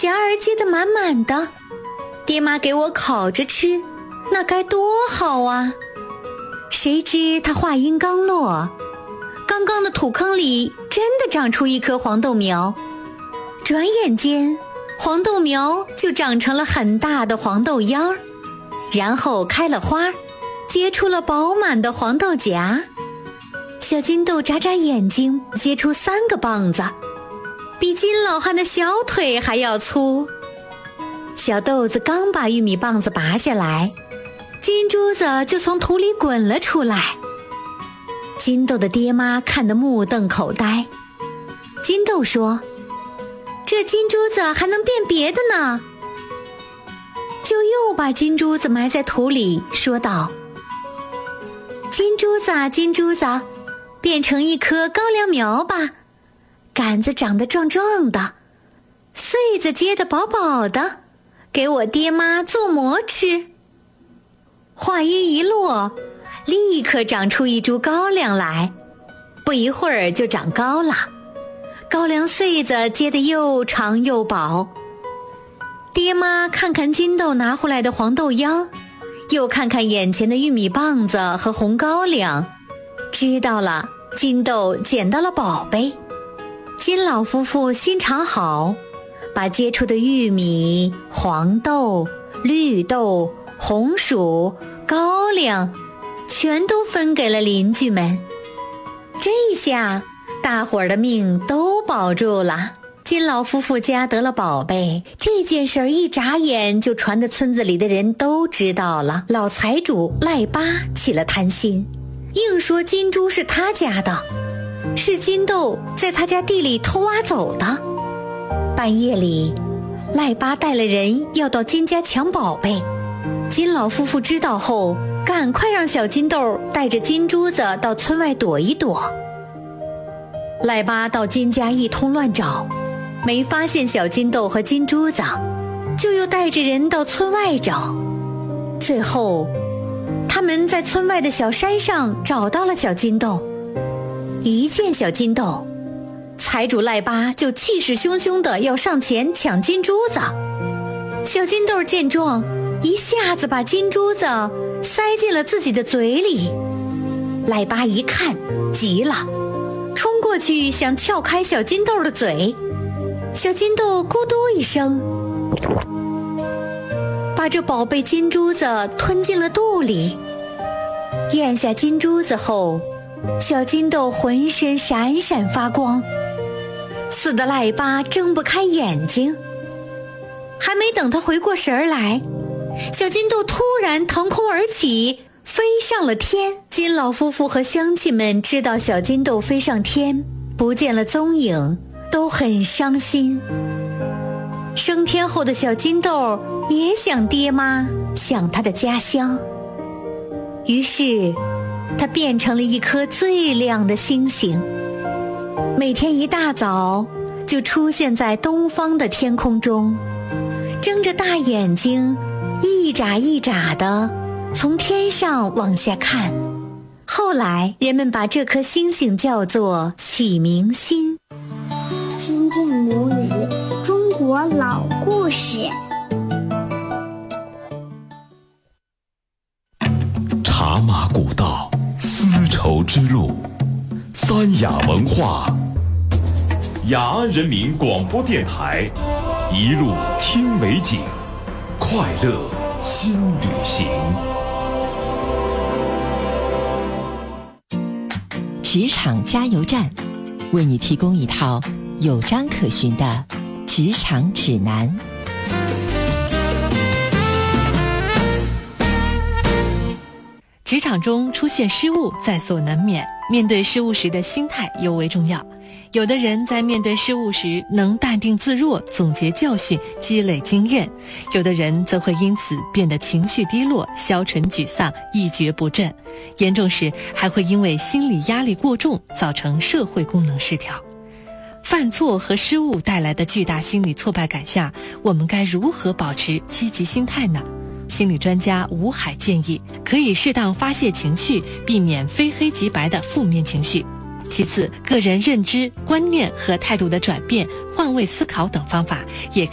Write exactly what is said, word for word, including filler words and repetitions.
匣儿接得满满的，爹妈给我烤着吃，那该多好啊！谁知他话音刚落，刚刚的土坑里真的长出一棵黄豆苗，转眼间黄豆苗就长成了很大的黄豆秧，然后开了花，结出了饱满的黄豆荚。小金豆眨眨眼睛，结出三个棒子，比金老汉的小腿还要粗。小豆子刚把玉米棒子拔下来，金珠子就从土里滚了出来。金豆的爹妈看得目瞪口呆。金豆说：“这金珠子还能变别的呢。”就又把金珠子埋在土里，说道：“金珠子啊，金珠子，变成一棵高粱苗吧，杆子长得壮壮的，穗子结得饱饱的，给我爹妈做馍吃。”话音一落，立刻长出一株高粱来，不一会儿就长高了，高粱穗子结得又长又饱。爹妈看看金豆拿回来的黄豆秧，又看看眼前的玉米棒子和红高粱，知道了金豆捡到了宝贝。金老夫妇心肠好，把结出的玉米、黄豆、绿豆、红薯、高粱全都分给了邻居们。这下大伙儿的命都保住了，金老夫妇家得了宝贝，这件事儿一眨眼就传得村子里的人都知道了。老财主赖八起了贪心，硬说金珠是他家的，是金豆在他家地里偷挖走的。半夜里，赖八带了人要到金家抢宝贝。金老夫妇知道后，赶快让小金豆带着金珠子到村外躲一躲。赖八到金家一通乱找，没发现小金豆和金珠子，就又带着人到村外找。最后他们在村外的小山上找到了小金豆。一见小金豆，财主赖八就气势汹汹地要上前抢金珠子。小金豆见状，一下子把金珠子塞进了自己的嘴里。赖八一看急了，冲过去想撬开小金豆的嘴，小金豆咕嘟一声，把这宝贝金珠子吞进了肚里。咽下金珠子后，小金豆浑身闪闪发光，刺得赖八睁不开眼睛。还没等他回过神来，小金豆突然腾空而起，飞上了天。金老夫妇和乡亲们知道小金豆飞上天，不见了踪影，都很伤心。升天后的小金豆也想爹妈，想他的家乡，于是他变成了一颗最亮的星星，每天一大早就出现在东方的天空中，睁着大眼睛，一眨一眨的从天上往下看。后来人们把这颗星星叫做启明星。 亲近母语，中国老故事。 茶马古道，丝绸之路，三雅文化，雅安人民广播电台，一路听美景，快乐新旅行。 职场加油站，为你提供一套有章可循的职场指南。 职场中出现失误在所难免，面对失误时的心态尤为重要。有的人在面对失误时能淡定自若，总结教训，积累经验；有的人则会因此变得情绪低落，消沉沮丧，一蹶不振，严重时还会因为心理压力过重，造成社会功能失调。犯错和失误带来的巨大心理挫败感下，我们该如何保持积极心态呢？心理专家吴海建议，可以适当发泄情绪，避免非黑即白的负面情绪。其次，个人认知、观念和态度的转变、换位思考等方法也